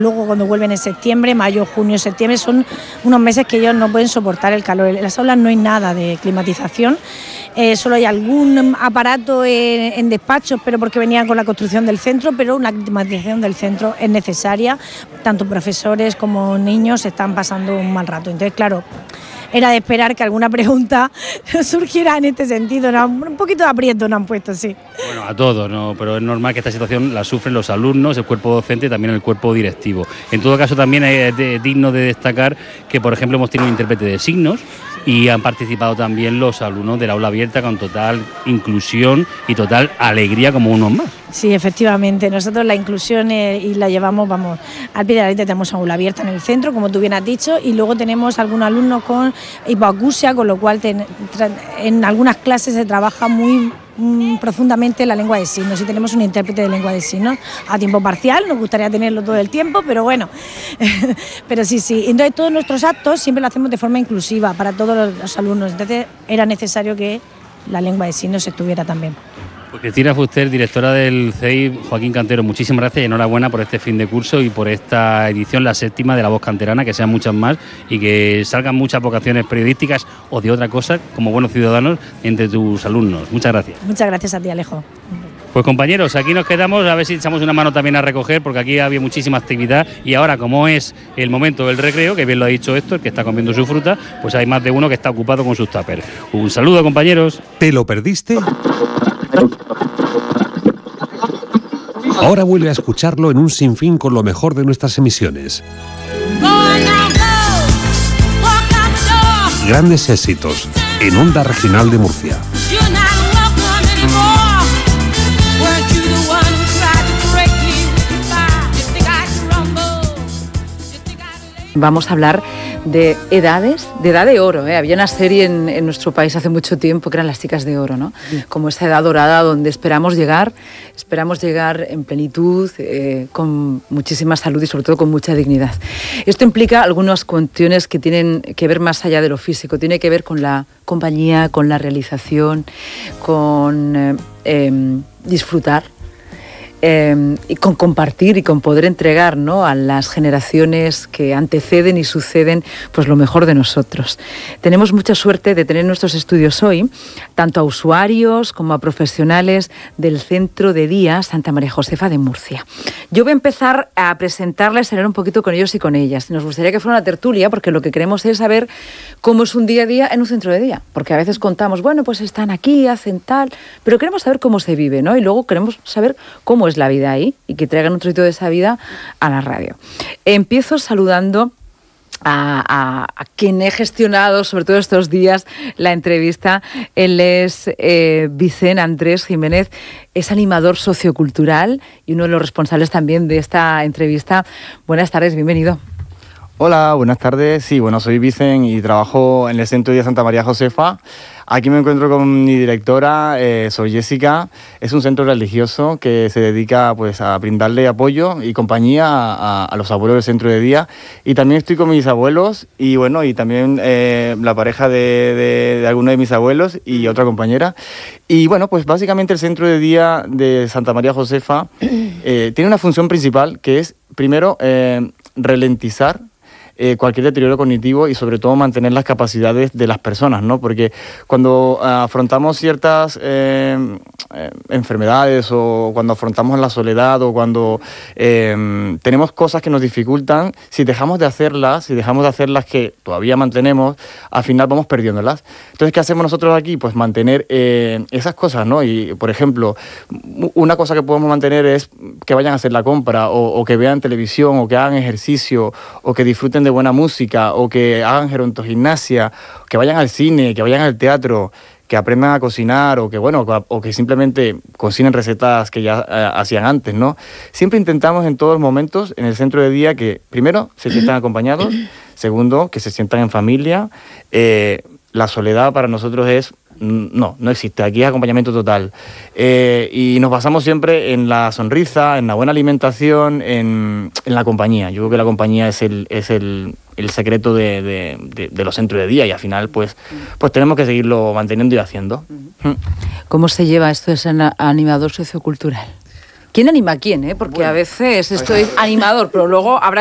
Luego cuando vuelven en septiembre, mayo, junio, septiembre, son unos meses que ellos no pueden soportar el calor. En las aulas no hay nada de climatización, solo hay algún aparato en despachos, pero porque venían con la construcción del centro, pero una climatización del centro es necesaria. Tanto profesores como niños están pasando un mal rato. Entonces, claro, era de esperar que alguna pregunta surgiera en este sentido. ¿No? Un poquito de aprieto nos han puesto, sí. Bueno, a todos, ¿no? Pero es normal que esta situación la sufren los alumnos, el cuerpo docente y también el cuerpo directivo. En todo caso, también es digno de destacar que, por ejemplo, hemos tenido un intérprete de signos y han participado también los alumnos del aula abierta con total inclusión y total alegría como unos más. Sí, efectivamente. Nosotros la inclusión y la llevamos, al pie de la letra. Tenemos aula abierta en el centro, como tú bien has dicho, y luego tenemos algunos alumnos con hipoacusia, con lo cual en algunas clases se trabaja muy profundamente la lengua de signos y tenemos un intérprete de lengua de signos a tiempo parcial. Nos gustaría tenerlo todo el tiempo, pero bueno, pero sí. Entonces todos nuestros actos siempre lo hacemos de forma inclusiva para todos los alumnos, entonces era necesario que la lengua de signos estuviera también. Pues Cristina Fuster, directora del CEI Joaquín Cantero, muchísimas gracias y enhorabuena por este fin de curso y por esta edición, la 7ª de La Voz Canterana, que sean muchas más y que salgan muchas vocaciones periodísticas o de otra cosa, como buenos ciudadanos, entre tus alumnos. Muchas gracias. Muchas gracias a ti, Alejo. Pues compañeros, aquí nos quedamos, a ver si echamos una mano también a recoger, porque aquí había muchísima actividad y ahora, como es el momento del recreo, que bien lo ha dicho Héctor, que está comiendo su fruta, pues hay más de uno que está ocupado con sus tuppers. Un saludo, compañeros. ¿Te lo perdiste? Ahora vuelve a escucharlo en un sinfín con lo mejor de nuestras emisiones. Grandes éxitos en Onda Regional de Murcia. Vamos a hablar de edades, de edad de oro. Había una serie en nuestro país hace mucho tiempo que eran las chicas de oro, ¿no? Como esa edad dorada donde esperamos llegar en plenitud, con muchísima salud y sobre todo con mucha dignidad. Esto implica algunas cuestiones que tienen que ver más allá de lo físico, tiene que ver con la compañía, con la realización, con disfrutar. Y con compartir y con poder entregar, ¿no?, a las generaciones que anteceden y suceden pues lo mejor de nosotros. Tenemos mucha suerte de tener en nuestros estudios hoy tanto a usuarios como a profesionales del Centro de Día Santa María Josefa de Murcia. Yo voy a empezar a presentarles, a hablar un poquito con ellos y con ellas. Nos gustaría que fuera una tertulia porque lo que queremos es saber cómo es un día a día en un centro de día, porque a veces contamos, bueno, pues están aquí, hacen tal, pero queremos saber cómo se vive, ¿no? Y luego queremos saber cómo es la vida ahí y que traigan un trocito de esa vida a la radio. Empiezo saludando a quien he gestionado, sobre todo estos días, la entrevista. Él es Vicente Andrés Jiménez, es animador sociocultural y uno de los responsables también de esta entrevista. Buenas tardes, bienvenido. Hola, buenas tardes. Sí, bueno, soy Vicente y trabajo en el Centro de Día Santa María Josefa. Aquí me encuentro con mi directora, soy Jessica. Es un centro religioso que se dedica pues a brindarle apoyo y compañía a los abuelos del centro de día. Y también estoy con mis abuelos y bueno, y también la pareja de alguno de mis abuelos y otra compañera. Y bueno, pues básicamente el centro de día de Santa María Josefa tiene una función principal que es, primero, ralentizar cualquier deterioro cognitivo y sobre todo mantener las capacidades de las personas, ¿no? Porque cuando afrontamos ciertas enfermedades o cuando afrontamos la soledad o cuando tenemos cosas que nos dificultan, si dejamos de hacerlas que todavía mantenemos, al final vamos perdiéndolas. Entonces, ¿qué hacemos nosotros aquí? Pues mantener esas cosas, ¿no? Y, por ejemplo, una cosa que podemos mantener es que vayan a hacer la compra o que vean televisión o que hagan ejercicio o que disfruten de buena música o que hagan gerontogimnasia, que vayan al cine, que vayan al teatro, que aprendan a cocinar o que, bueno, o que simplemente cocinen recetas que ya hacían antes, ¿no? Siempre intentamos en todos los momentos en el centro de día que, primero, se sientan acompañados, segundo, que se sientan en familia. La soledad para nosotros es... No existe, aquí es acompañamiento total. Y nos basamos siempre en la sonrisa, en la buena alimentación, en la compañía. Yo creo que la compañía es el secreto de los centros de día y al final pues tenemos que seguirlo manteniendo y haciendo. ¿Cómo se lleva esto de ser animador sociocultural? ¿Quién anima a quién? Porque a veces esto es animador, pero luego habrá